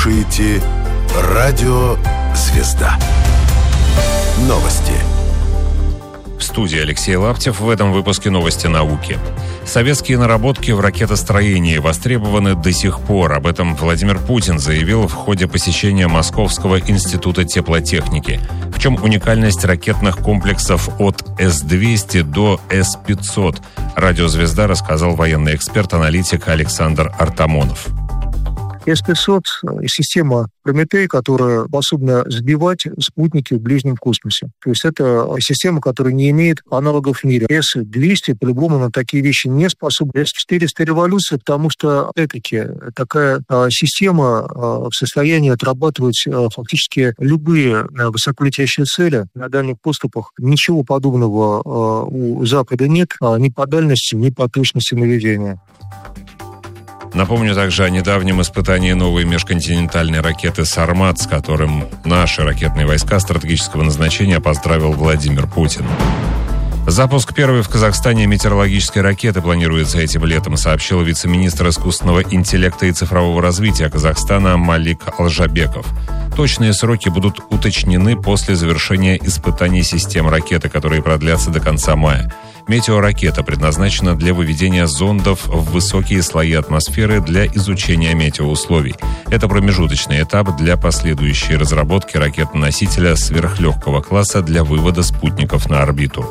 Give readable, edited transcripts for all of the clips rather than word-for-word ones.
слушаете Радио Звезда. Новости. В студии Алексей Лаптев. В этом выпуске новости науки. Советские наработки в ракетостроении востребованы до сих пор. Об этом Владимир Путин заявил в ходе посещения Московского института теплотехники. В чем уникальность ракетных комплексов от С-200 до С-500? Радио «Звезда» рассказал военный эксперт-аналитик Александр Артамонов. С-500 – система «Прометей», которая способна сбивать спутники в ближнем космосе. То есть это система, которая не имеет аналогов в мире. С-200 по-любому на такие вещи не способна. С-400 революция, потому что, опять-таки, такая система в состоянии отрабатывать фактически любые высоколетящие цели на дальних поступах. Ничего подобного у Запада нет ни по дальности, ни по точности наведения. Напомню также о недавнем испытании новой межконтинентальной ракеты «Сармат», с которым наши ракетные войска стратегического назначения поздравил Владимир Путин. Запуск первой в Казахстане метеорологической ракеты планируется этим летом, сообщил вице-министр искусственного интеллекта и цифрового развития Казахстана Малик Алжабеков. Точные сроки будут уточнены после завершения испытаний систем ракеты, которые продлятся до конца мая. Метеоракета предназначена для выведения зондов в высокие слои атмосферы для изучения метеоусловий. Это промежуточный этап для последующей разработки ракеты-носителя сверхлегкого класса для вывода спутников на орбиту.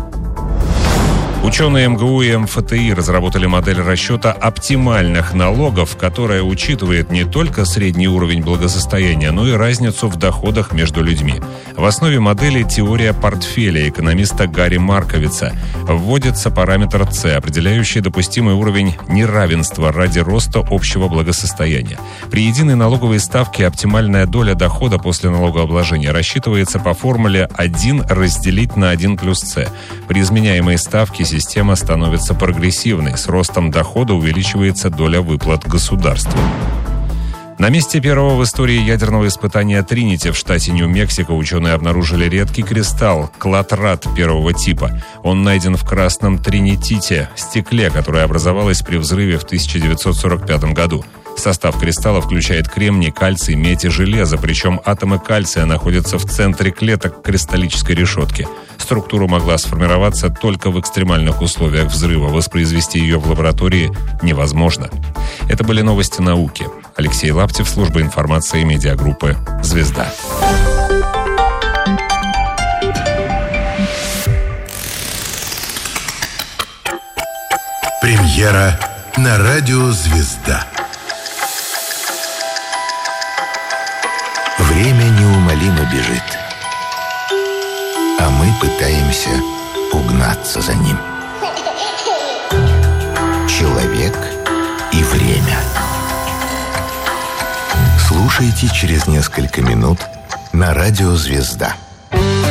Ученые МГУ и МФТИ разработали модель расчета оптимальных налогов, которая учитывает не только средний уровень благосостояния, но и разницу в доходах между людьми. В основе модели теория портфеля экономиста Гарри Марковица. Вводится параметр С, определяющий допустимый уровень неравенства ради роста общего благосостояния. При единой налоговой ставке оптимальная доля дохода после налогообложения рассчитывается по формуле 1 разделить на 1 плюс С. При изменяемой ставке система становится прогрессивной. С ростом дохода увеличивается доля выплат государству. На месте первого в истории ядерного испытания Тринити в штате Нью-Мексико ученые обнаружили редкий кристалл – клатрат первого типа. Он найден в красном тринитите – стекле, которое образовалось при взрыве в 1945 году. Состав кристалла включает кремний, кальций, медь и железо, причем атомы кальция находятся в центре клеток кристаллической решетки. Структура могла сформироваться только в экстремальных условиях взрыва. Воспроизвести ее в лаборатории невозможно. Это были новости науки. Алексей Лаптев, служба информации медиагруппы «Звезда». Премьера на радио «Звезда». Время неумолимо бежит, а мы пытаемся угнаться за ним. Человек и время. Слушайте через несколько минут на радио «Звезда».